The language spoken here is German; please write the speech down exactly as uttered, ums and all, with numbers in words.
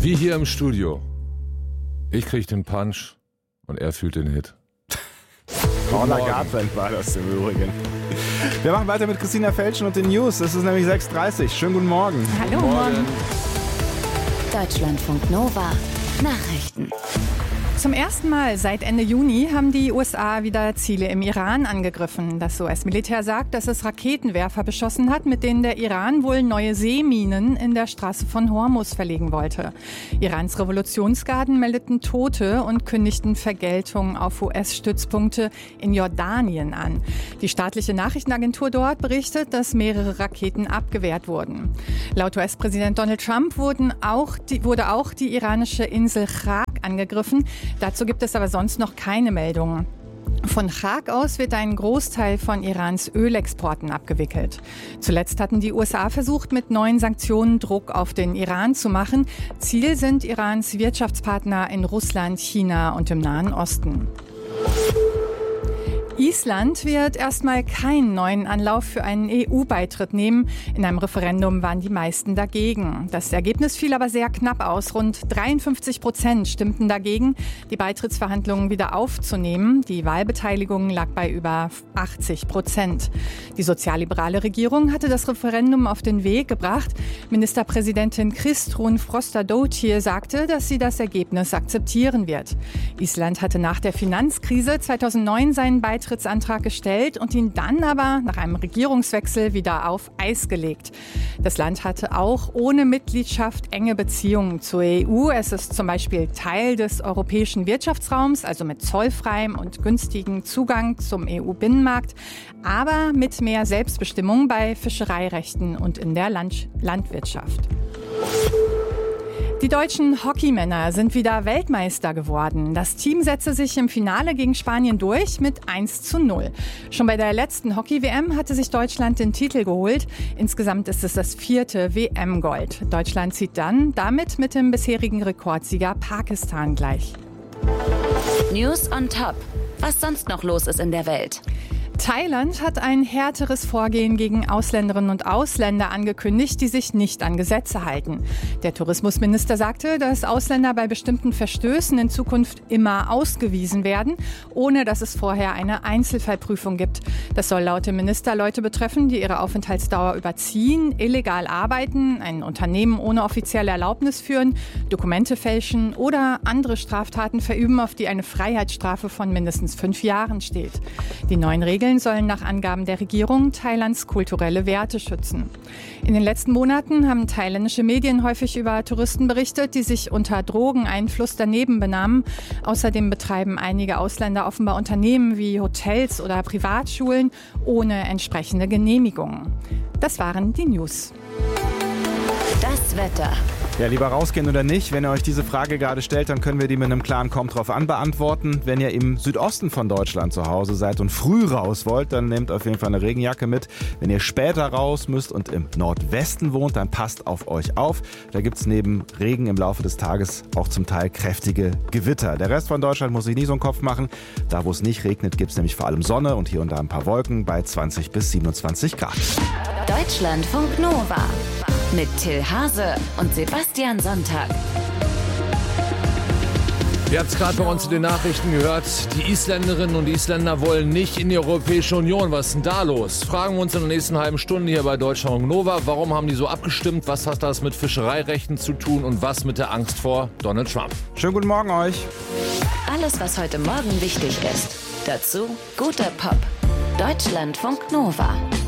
Wie hier im Studio. Ich krieg den Punch und er fühlt den Hit. Paula Gartland war das im Übrigen. Wir machen weiter mit Christina Felschen und den News. Es ist nämlich sechs Uhr dreißig. Schönen guten Morgen. Hallo, Guten Morgen. Morgen. Deutschlandfunk Nova Nachrichten. Zum ersten Mal seit Ende Juni haben die U S A wieder Ziele im Iran angegriffen. Das U S-Militär sagt, dass es Raketenwerfer beschossen hat, mit denen der Iran wohl neue Seeminen in der Straße von Hormuz verlegen wollte. Irans Revolutionsgarden meldeten Tote und kündigten Vergeltung auf U S-Stützpunkte in Jordanien an. Die staatliche Nachrichtenagentur dort berichtet, dass mehrere Raketen abgewehrt wurden. Laut U S-Präsident Donald Trump wurden auch die, wurde auch die iranische Insel Chak angegriffen. Dazu gibt es aber sonst noch keine Meldungen. Von Chak aus wird ein Großteil von Irans Ölexporten abgewickelt. Zuletzt hatten die U S A versucht, mit neuen Sanktionen Druck auf den Iran zu machen. Ziel sind Irans Wirtschaftspartner in Russland, China und im Nahen Osten. Island wird erstmal keinen neuen Anlauf für einen E U-Beitritt nehmen. In einem Referendum waren die meisten dagegen. Das Ergebnis fiel aber sehr knapp aus. Rund dreiundfünfzig Prozent stimmten dagegen, die Beitrittsverhandlungen wieder aufzunehmen. Die Wahlbeteiligung lag bei über achtzig Prozent. Die sozialliberale Regierung hatte das Referendum auf den Weg gebracht. Ministerpräsidentin Kristrún Frostadóttir sagte, dass sie das Ergebnis akzeptieren wird. Island hatte nach der Finanzkrise zweitausendneun seinen Beitritt Antrag gestellt und ihn dann aber nach einem Regierungswechsel wieder auf Eis gelegt. Das Land hatte auch ohne Mitgliedschaft enge Beziehungen zur E U. Es ist zum Beispiel Teil des europäischen Wirtschaftsraums, also mit zollfreiem und günstigem Zugang zum E U-Binnenmarkt, aber mit mehr Selbstbestimmung bei Fischereirechten und in der Land- Landwirtschaft. Die deutschen Hockeymänner sind wieder Weltmeister geworden. Das Team setzte sich im Finale gegen Spanien durch mit eins zu null. Schon bei der letzten Hockey-W M hatte sich Deutschland den Titel geholt. Insgesamt ist es das vierte W M-Gold. Deutschland zieht dann damit mit dem bisherigen Rekordsieger Pakistan gleich. News on Top. Was sonst noch los ist in der Welt? Thailand hat ein härteres Vorgehen gegen Ausländerinnen und Ausländer angekündigt, die sich nicht an Gesetze halten. Der Tourismusminister sagte, dass Ausländer bei bestimmten Verstößen in Zukunft immer ausgewiesen werden, ohne dass es vorher eine Einzelfallprüfung gibt. Das soll laut dem Minister Leute betreffen, die ihre Aufenthaltsdauer überziehen, illegal arbeiten, ein Unternehmen ohne offizielle Erlaubnis führen, Dokumente fälschen oder andere Straftaten verüben, auf die eine Freiheitsstrafe von mindestens fünf Jahren steht. Die neuen Regeln sollen nach Angaben der Regierung Thailands kulturelle Werte schützen. In den letzten Monaten haben thailändische Medien häufig über Touristen berichtet, die sich unter Drogeneinfluss daneben benahmen. Außerdem betreiben einige Ausländer offenbar Unternehmen wie Hotels oder Privatschulen ohne entsprechende Genehmigungen. Das waren die News. Das Wetter. Ja, lieber rausgehen oder nicht? Wenn ihr euch diese Frage gerade stellt, dann können wir die mit einem klaren Kommt drauf an beantworten. Wenn ihr im Südosten von Deutschland zu Hause seid und früh raus wollt, dann nehmt auf jeden Fall eine Regenjacke mit. Wenn ihr später raus müsst und im Nordwesten wohnt, dann passt auf euch auf. Da gibt es neben Regen im Laufe des Tages auch zum Teil kräftige Gewitter. Der Rest von Deutschland muss sich nie so einen Kopf machen. Da, wo es nicht regnet, gibt es nämlich vor allem Sonne und hier und da ein paar Wolken bei zwanzig bis siebenundzwanzig Grad. Deutschlandfunk Nova mit Till Hase und Sebastian Sonntag. Ihr habt es gerade bei uns in den Nachrichten gehört. Die Isländerinnen und Isländer wollen nicht in die Europäische Union. Was ist denn da los? Fragen wir uns in der nächsten halben Stunde hier bei Deutschlandfunk Nova. Warum haben die so abgestimmt? Was hat das mit Fischereirechten zu tun? Und was mit der Angst vor Donald Trump? Schönen guten Morgen euch. Alles, was heute Morgen wichtig ist. Dazu guter Pop. Deutschlandfunk Nova.